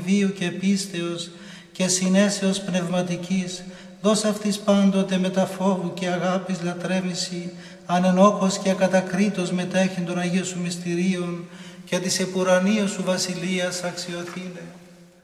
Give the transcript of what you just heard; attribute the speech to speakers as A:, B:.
A: βίου και πίστεως και συνέσεως πνευματικής, δώσ' αυτής πάντοτε με τα φόβου και αγάπης λατρέμηση, ανενόχως και ακατακρίτως μετέχει των Αγίων Σου μυστηρίων και της επουρανίου Σου βασιλείας αξιοθήνε.